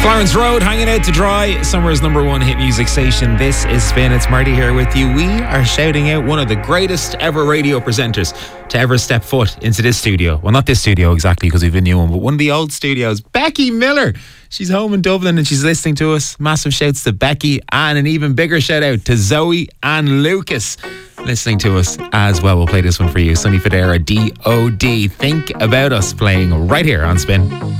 Florence Road, hanging out to dry, Summer's #1 hit music station. This is Spin. It's Marty here with you. We are shouting out one of the greatest ever radio presenters to ever step foot into this studio. Well, not this studio exactly, because we've a new one, but one of the old studios. Becky Miller. She's home in Dublin and she's listening to us. Massive shouts to Becky, and an even bigger shout out to Zoe and Lucas listening to us as well. We'll play this one for you. Sonny Fodera, D.O.D. Think About Us, playing right here on Spin.